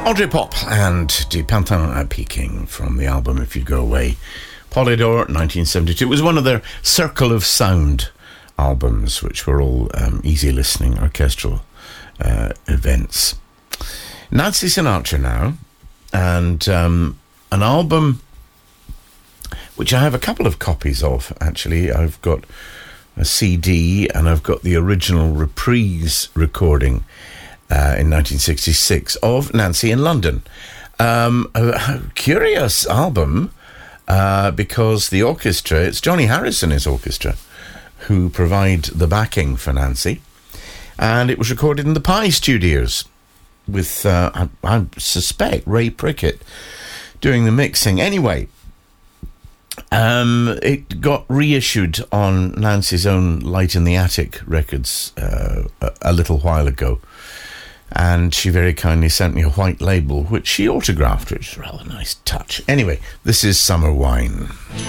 Audrey Pop and Du Pantin à Peking from the album If You'd Go Away. Polydor, 1972. It was one of their Circle of Sound albums, which were all easy listening orchestral events. Nancy Sinatra now, and an album which I have a couple of copies of, actually. I've got a CD and I've got the original reprise recording in 1966 of Nancy in London. A curious album because the orchestra, it's Johnny Harrison's orchestra who provide the backing for Nancy, and it was recorded in the Pye Studios with I suspect Ray Prickett doing the mixing. Anyway, it got reissued on Nancy's own Light in the Attic records a little while ago, and she very kindly sent me a white label which she autographed, which is a rather nice touch. Anyway, this is Summer Wine.